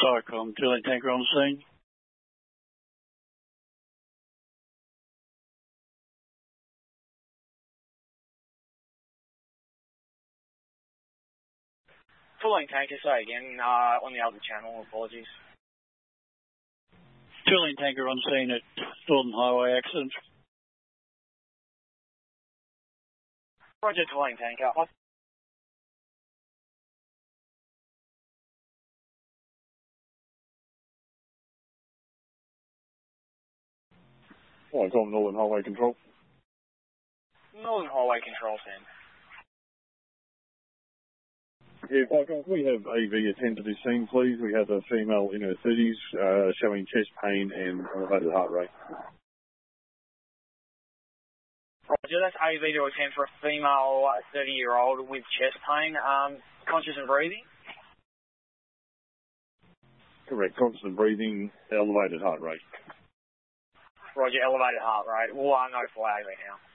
SARCOM, Julian Tanker on the scene. Julian Tanker, say again, on the other channel, apologies. Julian Tanker on scene at Northern Highway accident. Roger, Julian Tanker. SARCOM, Northern Highway Control. Northern Highway Control, Sam. Yeah, SARCOM, can we have AV attend to this scene, please? We have a female in her 30s showing chest pain and elevated heart rate. Roger, that's AV to attend for a female 30-year-old with chest pain, conscious and breathing? Correct, constant breathing, elevated heart rate. Roger, elevated heart rate. We'll notify AV now.